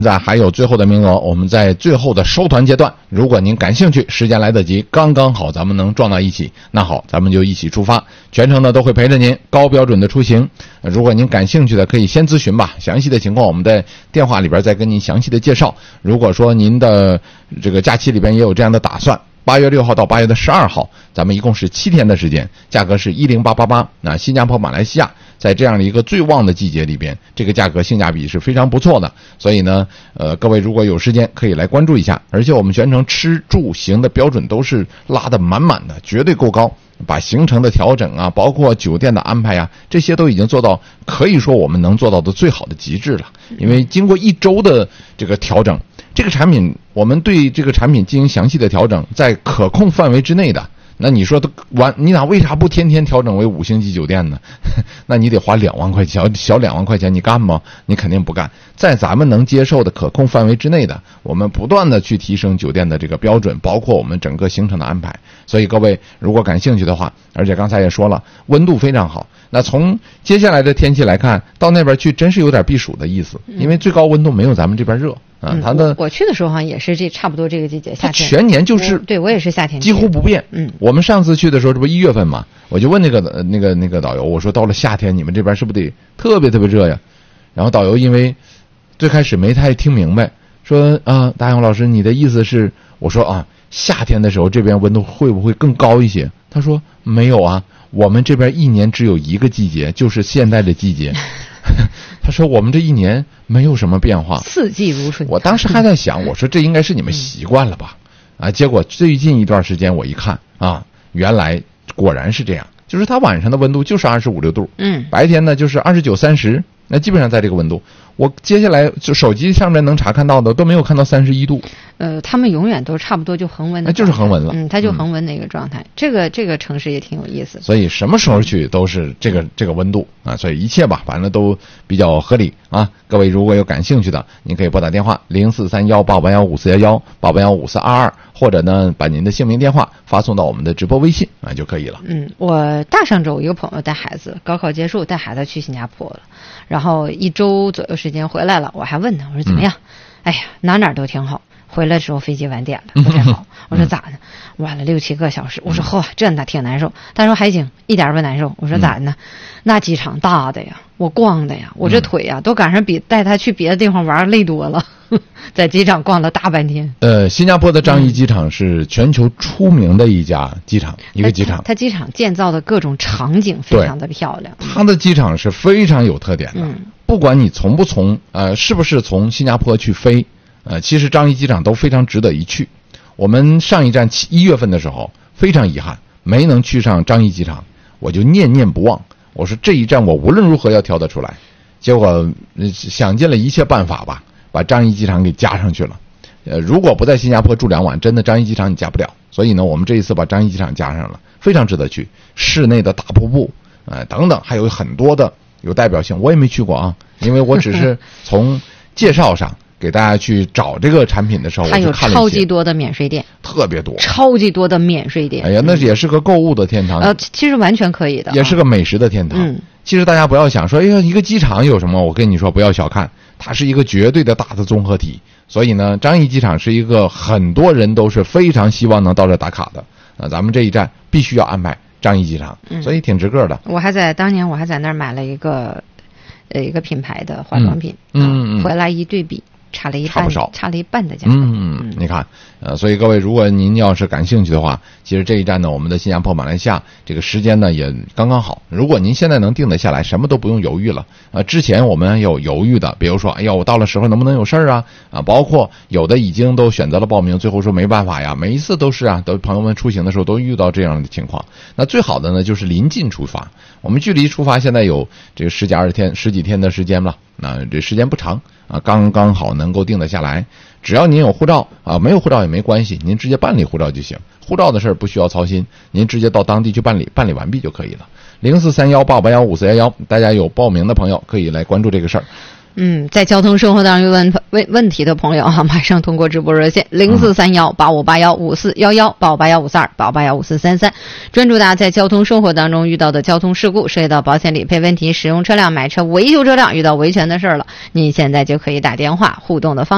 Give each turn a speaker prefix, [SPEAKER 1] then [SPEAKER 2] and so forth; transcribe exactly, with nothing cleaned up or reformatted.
[SPEAKER 1] 现在还有最后的名额，我们在最后的收团阶段，如果您感兴趣，时间来得及，刚刚好咱们能撞到一起，那好，咱们就一起出发，全程呢都会陪着您，高标准的出行。如果您感兴趣的，可以先咨询吧，详细的情况我们在电话里边再跟您详细的介绍。如果说您的这个假期里边也有这样的打算，八月六号到八月的十二号，咱们一共是七天的时间，价格是一零八八八。那新加坡、马来西亚在这样的一个最旺的季节里边，这个价格性价比是非常不错的。所以呢，呃，各位如果有时间可以来关注一下。而且我们全程吃住行的标准都是拉得满满的，绝对够高。把行程的调整啊，包括酒店的安排啊，这些都已经做到可以说我们能做到的最好的极致了。因为经过一周的这个调整，这个产品我们对这个产品进行详细的调整，在可控范围之内的。那你说完，你俩为啥不天天调整为五星级酒店呢？那你得花两万块钱，小小两万块钱，你干吗？你肯定不干。在咱们能接受的可控范围之内的，我们不断的去提升酒店的这个标准，包括我们整个行程的安排。所以各位如果感兴趣的话，而且刚才也说了，温度非常好。那从接下来的天气来看，到那边去真是有点避暑的意思，因为最高温度没有咱们这边热。啊，它的、
[SPEAKER 2] 嗯、我, 我去的时候好像也是这差不多这个季节，夏天
[SPEAKER 1] 全年就是
[SPEAKER 2] 对我也是夏天
[SPEAKER 1] 几乎不变。
[SPEAKER 2] 嗯，
[SPEAKER 1] 我们上次去的时候这不一月份嘛，我就问那个那个那个导游，我说到了夏天你们这边是不是得特别特别热呀？然后导游因为最开始没太听明白，说啊，大勇老师你的意思是？我说啊，夏天的时候这边温度会不会更高一些？他说没有啊，我们这边一年只有一个季节，就是现在的季节。他说我们这一年没有什么变化，
[SPEAKER 2] 四季如春。
[SPEAKER 1] 我当时还在想，我说这应该是你们习惯了吧？啊，结果最近一段时间我一看啊，原来果然是这样，就是它晚上的温度就是二十五六度，
[SPEAKER 2] 嗯，
[SPEAKER 1] 白天呢就是二十九三十，那基本上在这个温度。我接下来就手机上面能查看到的都没有看到三十一度。
[SPEAKER 2] 呃，他们永远都差不多就恒温的，
[SPEAKER 1] 那就是恒温了。
[SPEAKER 2] 嗯，它就恒温的一个状态。嗯、这个这个城市也挺有意思。
[SPEAKER 1] 所以什么时候去都是这个这个温度啊，所以一切吧，反正都比较合理啊。各位如果有感兴趣的，您可以拨打电话零四三幺八八幺五四幺幺八八幺五四二二，或者呢把您的姓名电话发送到我们的直播微信啊就可以了。
[SPEAKER 2] 嗯，我大上周一个朋友带孩子，高考结束带孩子去新加坡了，然后一周左右时间回来了，我还问他，我说怎么样？嗯、哎呀，哪哪都挺好。回来的时候飞机晚点了，不太好。我说咋的？晚了六七个小时。我说呵，这那挺难受。他说还行，一点不难受。我说咋的呢？那机场大的呀，我逛的呀，我这腿呀都赶上比带他去别的地方玩累多了。在机场逛了大半天。
[SPEAKER 1] 呃，新加坡的樟宜机场是全球出名的一家机场，嗯、一个机场。
[SPEAKER 2] 它机场建造的各种场景非常的漂亮。
[SPEAKER 1] 它的机场是非常有特点的。嗯、不管你从不从，呃，是不是从新加坡去飞。呃，其实樟宜机场都非常值得一去。我们上一站一月份的时候，非常遗憾没能去上樟宜机场，我就念念不忘。我说这一站我无论如何要挑得出来。结果、呃、想尽了一切办法吧，把樟宜机场给加上去了。呃，如果不在新加坡住两晚，真的樟宜机场你加不了。所以呢，我们这一次把樟宜机场加上了，非常值得去。室内的大瀑布，呃，等等，还有很多的有代表性。我也没去过啊，因为我只是从介绍上。给大家去找这个产品的时候，
[SPEAKER 2] 它有超级多的免税店，
[SPEAKER 1] 特别多，
[SPEAKER 2] 超级多的免税店。
[SPEAKER 1] 哎呀，那也是个购物的天堂。
[SPEAKER 2] 呃，其实完全可以的，
[SPEAKER 1] 也是个美食的天堂。
[SPEAKER 2] 嗯，
[SPEAKER 1] 其实大家不要想说，哎呀，一个机场有什么？我跟你说，不要小看，它是一个绝对的大的综合体。所以呢，樟宜机场是一个很多人都是非常希望能到这打卡的。那咱们这一站必须要安排樟宜机场，
[SPEAKER 2] 嗯、
[SPEAKER 1] 所以挺值个的。
[SPEAKER 2] 我还在当年我还在那儿买了一个呃一个品牌的化妆品，
[SPEAKER 1] 嗯嗯，
[SPEAKER 2] 啊、回来一对比。差了一半，
[SPEAKER 1] 差不少，
[SPEAKER 2] 差了一半的价格。
[SPEAKER 1] 嗯嗯，你看，呃，所以各位，如果您要是感兴趣的话，其实这一站呢，我们的新加坡、马来西亚这个时间呢也刚刚好。如果您现在能定得下来，什么都不用犹豫了。呃，之前我们有犹豫的，比如说，哎呀，我到了时候能不能有事儿啊？啊，包括有的已经都选择了报名，最后说没办法呀。每一次都是啊，都朋友们出行的时候都遇到这样的情况。那最好的呢，就是临近出发。我们距离出发现在有这个十几二十天、十几天的时间了。那这时间不长啊，刚刚好能够定得下来。只要您有护照啊，没有护照也没关系，您直接办理护照就行。护照的事儿不需要操心，您直接到当地去办理，办理完毕就可以了。零四三幺八八幺五四幺幺，大家有报名的朋友可以来关注这个事儿。
[SPEAKER 2] 嗯，在交通生活当中有问问问题的朋友哈，马上通过直播热线零四三幺八五八幺五四幺幺八五八幺五四二八五八幺五四三三，专注大家在交通生活当中遇到的交通事故，涉及到保险理赔问题、使用车辆、买车、维修车辆遇到维权的事儿了，您现在就可以打电话互动的方式。